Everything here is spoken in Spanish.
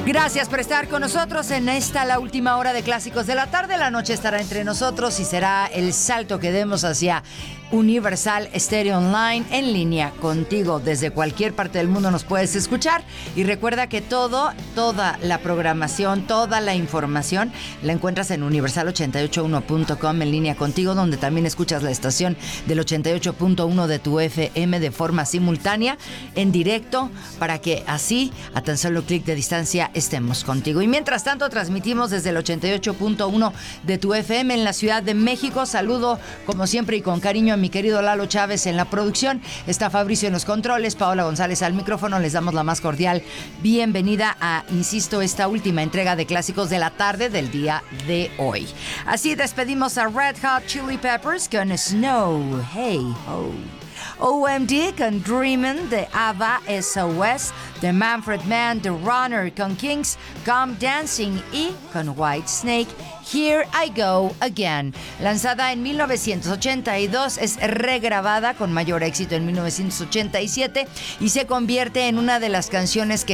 Gracias por estar con nosotros en la última hora de Clásicos de la Tarde. La noche estará entre nosotros y será el salto que demos hacia Universal Stereo Online en línea contigo. Desde cualquier parte del mundo nos puedes escuchar. Y recuerda que toda la programación, toda la información la encuentras en universal881.com en línea contigo, donde también escuchas la estación del 88.1 de tu FM de forma simultánea, en directo, para que así, a tan solo clic de distancia, estemos contigo. Y mientras tanto, transmitimos desde el 88.1 de tu FM en la Ciudad de México. Saludo, como siempre y con cariño, a mi querido Lalo Chávez en la producción. Está Fabricio en los controles, Paola González al micrófono. Les damos la más cordial bienvenida a, insisto, esta última entrega de Clásicos de la Tarde del día de hoy. Así despedimos a Red Hot Chili Peppers con Snow, Hey Ho. OMD con Dreamin' de ABBA, SOS de Manfred Mann, The Runner con Kings, Come Dancing y con Whitesnake, Here I Go Again. Lanzada en 1982, es regrabada con mayor éxito en 1987 y se convierte en una de las canciones que